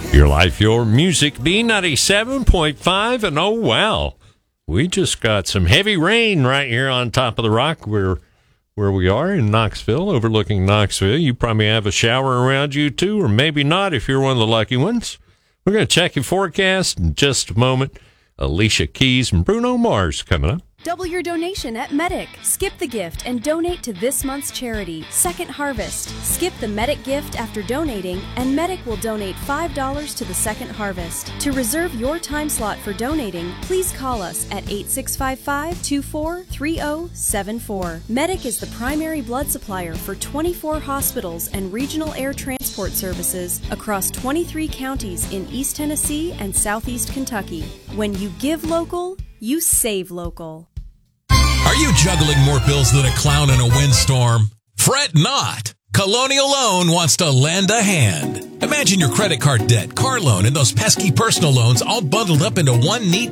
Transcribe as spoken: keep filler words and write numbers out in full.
Your life, your music, B ninety-seven point five, and oh, well, we just got some heavy rain right here on top of the rock where, where we are in Knoxville, overlooking Knoxville. You probably have a shower around you, too, or maybe not if you're one of the lucky ones. We're going to check your forecast in just a moment. Alicia Keys and Bruno Mars coming up. Double your donation at Medic. Skip the gift and donate to this month's charity, Second Harvest. Skip the Medic gift after donating, and Medic will donate five dollars to the Second Harvest. To reserve your time slot for donating, please call us at eight six five five, two four three zero seven four. Medic is the primary blood supplier for twenty-four hospitals and regional air transport services across twenty-three counties in East Tennessee and Southeast Kentucky. When you give local, you save local. Are you juggling more bills than a clown in a windstorm? Fret not. Colonial Loan wants to lend a hand. Imagine your credit card debt, car loan, and those pesky personal loans all bundled up into one neat